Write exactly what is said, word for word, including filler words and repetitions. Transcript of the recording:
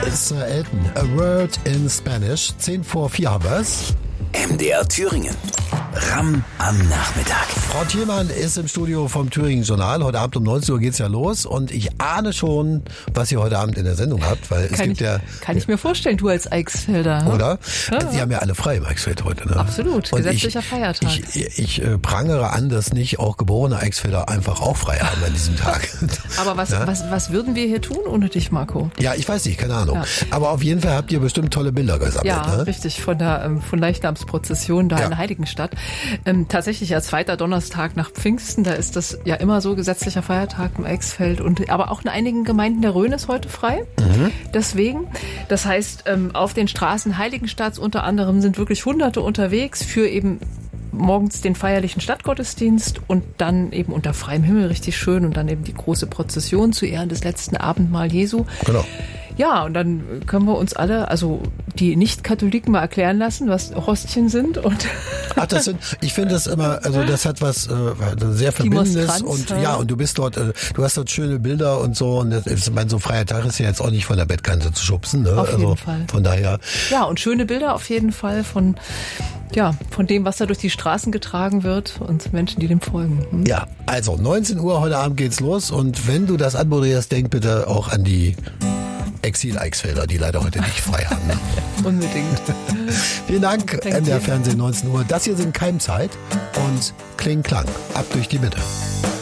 Sir Elton, A Word in Spanish. zehn vor vier haben wir's. M D R Thüringen. Ram am Nachmittag. Frau Thielmann ist im Studio vom Thüringen Journal. Heute Abend um neunzehn Uhr geht's ja los und ich ahne schon, was ihr heute Abend in der Sendung habt, weil es kann gibt ich, ja... Kann ich mir vorstellen, du als Eichsfelder. Oder? Ja. Sie haben ja alle frei im Eichsfeld heute, ne? Absolut, und gesetzlicher ich, Feiertag. Ich, ich, ich äh, prangere an, dass nicht auch geborene Eichsfelder einfach auch frei haben an diesem Tag. Aber was, ja? was, was würden wir hier tun ohne dich, Marco? Ja, ich weiß nicht, keine Ahnung. Ja. Aber auf jeden Fall habt ihr bestimmt tolle Bilder gesammelt, Ja, ne? richtig, von der ähm, von Leichnamsprozession da Ja. in Heiligenstadt. Ähm, tatsächlich als zweiter Donnerstag nach Pfingsten, da ist das ja immer so gesetzlicher Feiertag im Eichsfeld und aber auch in einigen Gemeinden der Rhön ist heute frei. Mhm. Deswegen, das heißt, ähm, auf den Straßen Heiligenstadts unter anderem sind wirklich Hunderte unterwegs für eben morgens den feierlichen Stadtgottesdienst und dann eben unter freiem Himmel richtig schön und dann eben die große Prozession zu Ehren des letzten Abendmahl Jesu. Genau. Ja, und dann können wir uns alle, also die Nicht-Katholiken mal erklären lassen, was Hostien sind. Und Ach, das sind, ich finde das immer, also das hat was äh, sehr Verbindendes Kranz, und ja. ja, und du bist dort, äh, du hast dort schöne Bilder und so und das ist, ich meine, so ein freier Tag ist ja jetzt auch nicht von der Bettkante zu schubsen, ne? Auf jeden also Fall. Von daher. Ja, und schöne Bilder auf jeden Fall von, ja, von dem, was da durch die Straßen getragen wird und Menschen, die dem folgen. Hm? Ja, also neunzehn Uhr heute Abend geht's los und wenn du das anmoderierst, denk bitte auch an die Exil-Eichsfelder, die leider heute nicht frei haben. Ne? Unbedingt. Vielen Dank, Danke M D R dir. Fernsehen neunzehn Uhr. Das hier sind Keimzeit und Kling Klang. Ab durch die Mitte.